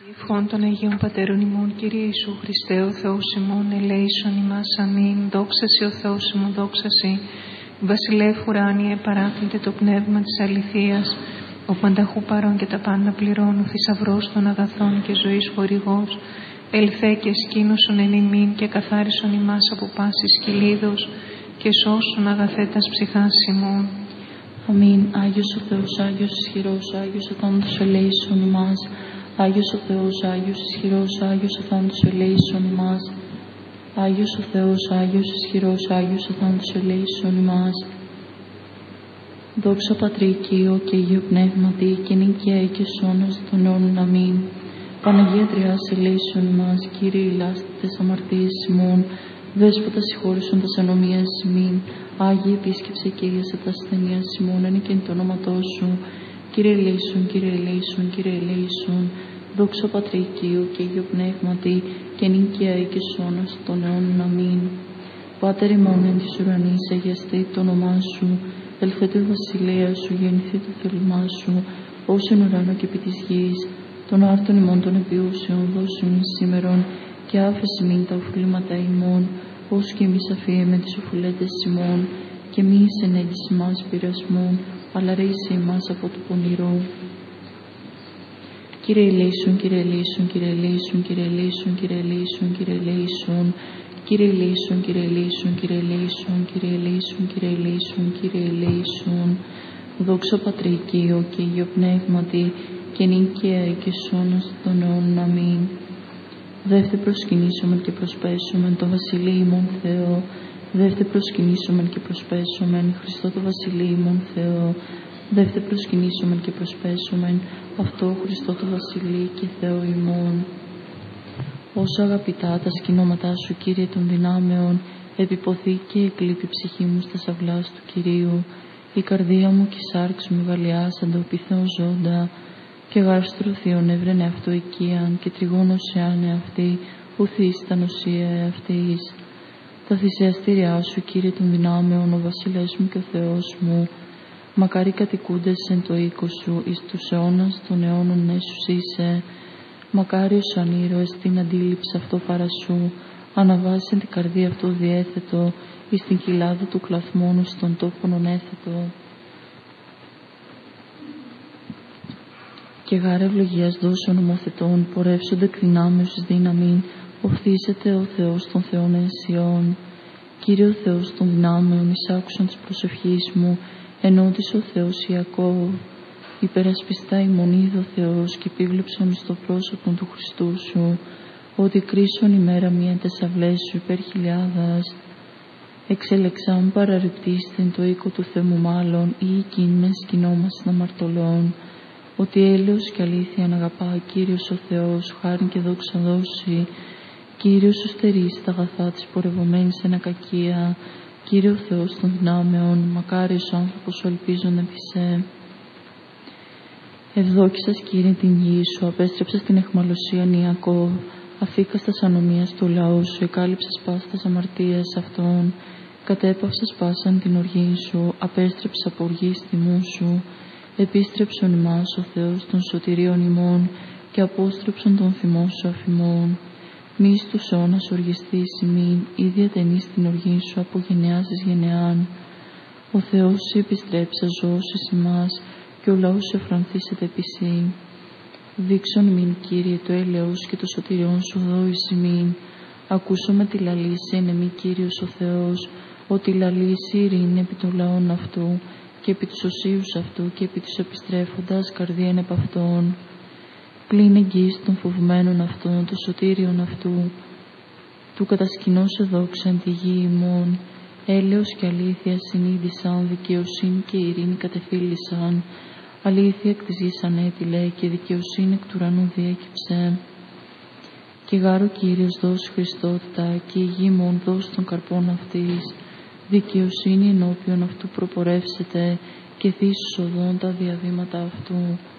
Ευχών των Αγίων Πατέρων ημών, Κύριε Ιησού Χριστέ, ο Θεός ημών, ελέησον ημάς, αμήν. Δόξα σοι ο Θεός ημών, δόξα σοι. Βασιλεύ ουράνιε, παράκλητε το πνεύμα της αληθείας, ο πανταχού παρών και τα πάντα πληρώνω, θησαυρός των αγαθών και ζωής χορηγός. Ελθέ και σκήνωσον εν ημίν και καθάρισον ημάς από πάσης κυλίδος και σώσον αγαθέτας ψυχάς ημών. Αμήν. Άγιος ο Θεός, Άγιος ισχυρός, Άγιος ο θάνατος ελέησον ημάς. Άγιος ο Θεός, Άγιος ισχυρός, Άγιος ο θάνατος ελέησον ημάς. Άγιος ο Θεός, Άγιος ισχυρός, Άγιος ο θάνατος ελέησον ημάς. Δόξα Πατρί και Υιό και Αγίου Πνεύματι, και νικαία και σώνος των αιώνων. Αμήν. Παναγία Τριάς ελέησον ημάς, Κύριε ηλάστη τες αμαρτίες ημών, Δέσποτα συγχώρησον τας ανομίας ημίν, Άγιε επίσκεψε και ίασα τα ασθενείας ημών, ανήκεν το όνοματό σου. Κύριε ελέησον, Κύριε ελέησον, Κύριε ελέησον. Δόξα Πατρί και Υιό και Αγίου Πνεύματι, και νικαία και σώνος των αιώνων. Αμήν. Πάτερ ημών εν της ουρανής, αγιαστεί το όνομά σου. Ελθέτω η βασιλεία σου, γεννηθεί το θέλημά σου, ως εν ουρανό και επί της γης. Των άρτων ημών των επιούσεων δώσουν σήμερον, και άφεση μην τα οφείλματα ημών, ως και εμείς αφίεμε τις οφειλέτες ημών, και μη εις ενέγγιση μας πειρασμών, αλλά ρίσε ημάς από το πονηρό. Κύριε ελέησον, Κύριε ελέησον, Κύριε ελέησον, Κύριε ελέησον, Κύριε ελέησον, Κύριε ελέησον. Κύριε ελέησον, Κύριε ελέησον, Κύριε ελέησον, Κύριε ελέησον, Κύριε ελέησον, Κύριε ελέησον. Δόξα Πατρί και Υιό και Αγίου Πνεύματι, και νικαία και σώνος των αιώνων. Αμήν. Δεύτε προσκυνήσομεν και προσπέσομεν το Βασιλείο ημών Θεό. Δεύτε προσκυνήσομεν και προσπέσομεν Χριστό το Βασιλείο ημών Θεό. Δεύτε προσκυνήσομεν και προσπέσομεν αυτό Χριστό το Βασιλείο και Θεό ημών. Όσο αγαπητά τα σκηνώματά σου, Κύριε των δυνάμεων, επιποθεί και εκλείπει η ψυχή μου στα αυλάς του Κυρίου. Η καρδία μου και η σάρξ μου βαλιάσαν το πίθεο ζώντα, και γάρστρου θείον έβρενε αυτό οικίαν, και τριγώνωσε άνε αυτή, ουθείς τα νοσία αυτής. Τα θυσιαστήριά σου, Κύριε των δυνάμεων, ο βασιλεύς μου και ο Θεός μου, μακάρι κατοικούντες εν το οίκο σου, εις τους αιώνας των αιώνων έσους είσαι. Μακάριος αν ήρωες την αντίληψη αυτό παρά σου, αναβάσει την καρδία αυτό διέθετο, εις την κοιλάδα του κλαθμόνου στον τόπον ονέθετο. Και γάρε ευλογίας δώσεων ομοθετών, πορεύσονται εκ δυνάμεως εις δύναμην, οφθήσεται ο Θεός των Θεών ενσιών. Κύριε ο Θεός των δυνάμεων, εισάκουσαν της προσευχής μου, ενόντισε ο Θεός Ιακώβ. Υπερασπιστά ημών είδε ο Θεός, και επίβλεψον εις το πρόσωπο του Χριστού σου, ότι κρίσον ημέρα μία τες αυλές σου υπέρ χιλιάδας. Εξελεξάμ παραρρυπτήστε εν το οίκο του Θεού μάλλον, ή εκείνη σκηνόμαστε αμαρτωλών. Ότι έλεος και αλήθεια αγαπά Κύριος ο Θεός, χάριν και δόξα δώσει. Κύριος σου στερήσει τα αγαθά της πορευομένης εν ακακία. Κύριε ο Θεός των δυνάμεων, μακάριος ο άνθρωπος σου ελπίζον επί σε. Ευδόκησας, Κύριε, την γη σου, απέστρεψες την αιχμαλωσίαν Ιακώβ, αφήκαστας ανομίας του λαού σου, εκάλυψες πάσας αμαρτίας αυτών, κατέπαυσες πάσαν την οργή σου, απέστρεψες από οργής τιμού σου. Επίστρεψον ημάς ο Θεός των σωτηρίων ημών, και απόστρεψον τον θυμό σου αφημών. Μη εις τους αιώνας οργιστείς ημίν, ή διατενείς την οργή σου από γενεάς εις γενεάν. Ο Θεός σου επιστρέψα ζώσεις ημάς, και ο λαός σου εφρανθήσεται επί σύ. Δείξον ημίν, Κύριε, το έλεος και το σωτηριόν σου δόης ημίν. Ακούσομαι τη λαλήση εν εμή Κύριος ο Θεός, ότι λαλήσει ειρήνη επί των λαών αυτού, και επί τους οσίους αυτού, και επί τους επιστρέφοντας καρδίαν επ' αυτών. Κλείνε εγγύης των φοβμένων αυτών, το σωτήριον αυτού, του κατασκηνώσε δόξα εν τη γη ημών. Έλεος και αλήθεια συνείδησαν, δικαιοσύνη και ειρήνη κατεφύλισαν. Αλήθεια εκ της γης ανέτειλε, και δικαιοσύνη εκ του ουρανού διέκυψε. Και γάρο Κύριος δώσει Χριστότητα, και η γη μόν δώσει των καρπών αυτής. Δικαιοσύνη ενώπιον αυτού προπορεύσεται, και θύσους οδών τα διαβήματα αυτού.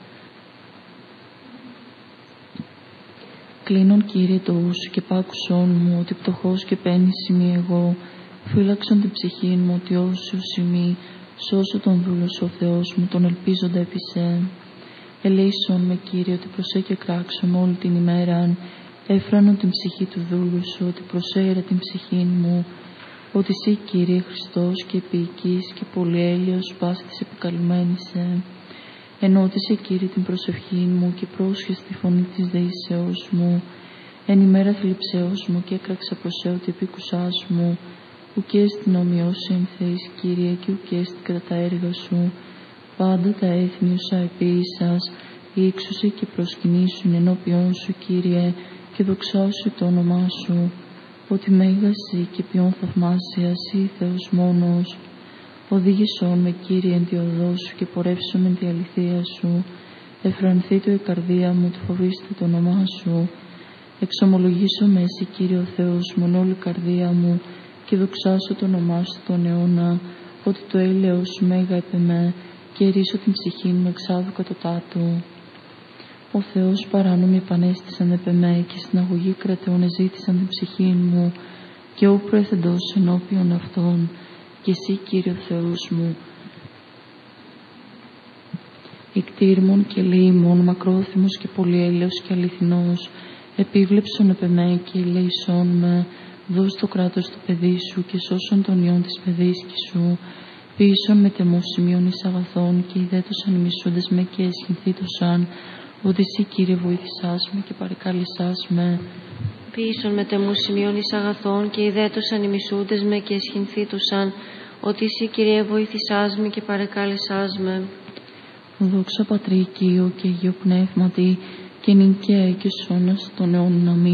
Κλείνον, Κύριε, το ούσου και πάκουσόν μου, ότι πτωχός και πένης είμαι εγώ. Φύλαξον την ψυχή μου, ότι όσιος ημί, σώσω τον δούλος ο Θεός μου, τον ελπίζοντα επί σε. Ελέησον με, Κύριε, ότι προσέ και κράξον όλη την ημέραν. Έφρανον την ψυχή του δούλου σου, ότι προσέρα την ψυχή μου. Ότι Συ, Κύριε Χριστός και επίοικης και πολυέλεος πάση της επικαλουμένησε. Ενώτισε, Κύριε, την προσευχή μου και πρόσχεσαι τη φωνή της δεήσεως μου. Εν ημέρα θλιψεώς μου και έκραξα προς ότι επίκουσάς μου. Ουκ έστιν ομοιώσει εν θέης, Κύριε, και ουκ έστιν κατά τα έργα σου. Πάντα τα έθνη όσα επίησας, ύξουσι και προσκυνήσουν ενώπιόν σου, Κύριε, και δοξάσου το όνομά σου. Ότι μέγασι και ποιον θαυμάσιας ή Θεός μόνος. Οδήγησόν με, Κύριε, εν τη οδό σου και πορεύσω με τη αληθεία σου. Εφρανθεί το η καρδία μου, του φοβήστε το όνομά σου. Εξομολογήσω με εσύ, Κύριε ο Θεός μου, εν όλη η καρδία μου και δοξάσω το όνομά σου τον αιώνα. Ότι το έλεος σου μέγα επ' εμέ και ερίσω την ψυχή μου εξάδου κατωτάτου. Ο Θεός παράνομοι επανέστησαν επ' εμέ και στην αγωγή κρατεών εζήτησαν την ψυχή μου και ου προεθεντός ενώπιον αυτών. Και εσύ, Κύριε ο Θεός μου, ικτήρμον και λύημον, μακρόθυμος και πολυέλεος και αληθινός, επίβλεψον επ' εμέ και ελέησόν με, δώσ' το κράτος του παιδί σου και σώσον τον ιόν της παιδίσκης σου, ποιήσον με τεμούς σημείων εις αγαθών και ιδέτωσαν οι μισούντες με και εσχυνθήτωσαν, ότι Συ, Κύριε, βοήθησάς με και παρεκάλησάς με. Ποιήσον με τεμούς σημείων εις αγαθών και ιδέτωσαν οι μισούντες με και εσχυνθήτωσαν, ότι Συ, Κύριε, βοήθησάς με και παρεκάλησάς με. Δόξα Πατρί, Κύο και Αγίο Πνεύματι, και νυν και αεί και σώνας των αιώνων. Αμήν.